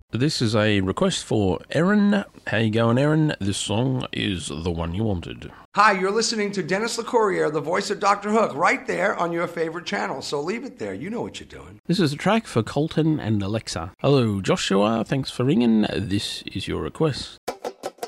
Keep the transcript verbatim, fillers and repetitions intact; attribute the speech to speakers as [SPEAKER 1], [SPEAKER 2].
[SPEAKER 1] This is a request for Erin. How you going, Erin? This song is the one you wanted.
[SPEAKER 2] Hi, you're listening to Dennis LeCourrier, the voice of Doctor Hook, right there on your favorite channel. So leave it there. You know what you're doing.
[SPEAKER 1] This is a track for Colton and Alexa. Hello, Joshua. Thanks for ringing. This is your request.